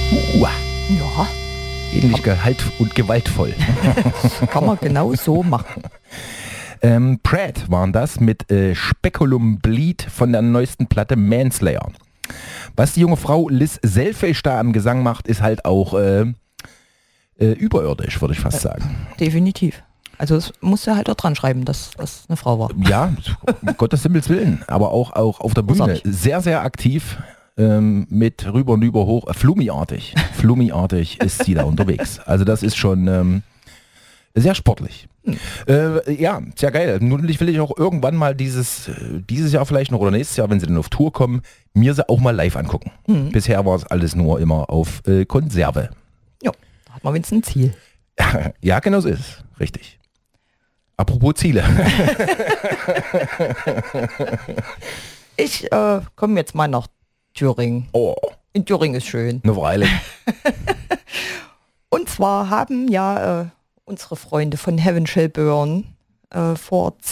Ja, Ähnlich und gewaltvoll. kann man genau so machen. Pratt waren das mit Speculum Bleed von der neuesten Platte Manslayer. Was die junge Frau Liz Selfish da am Gesang macht, ist halt auch überirdisch, würde ich fast sagen. Definitiv. Also es musste halt auch dran schreiben, dass das eine Frau war. Ja, um Gottes Himmels Willen, aber auch auf der Bühne Großartig. sehr, sehr aktiv mit rüber und über hoch, Flummi-artig ist sie da unterwegs. Also das ist schon sehr sportlich. Ja, sehr geil. Nun will ich auch irgendwann mal dieses Jahr vielleicht noch oder nächstes Jahr, wenn sie dann auf Tour kommen, mir sie auch mal live angucken. Bisher war es alles nur immer auf Konserve. Ja, da hat man wenigstens ein Ziel. Ja, genau so ist es. Richtig. Apropos Ziele. Ich komme jetzt mal nach Thüringen. Oh, In Thüringen ist schön. eine Weile. Und zwar haben ja unsere Freunde von Heaven Shall Burn vor